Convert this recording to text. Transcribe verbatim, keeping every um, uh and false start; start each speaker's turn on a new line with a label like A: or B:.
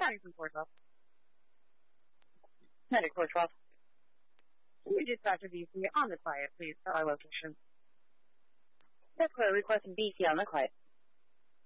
A: Calling from four twelve.
B: Medic four twelve.
A: We dispatcher B C on the quiet, please, for our location.
B: That's clear. Requesting B C on the quiet.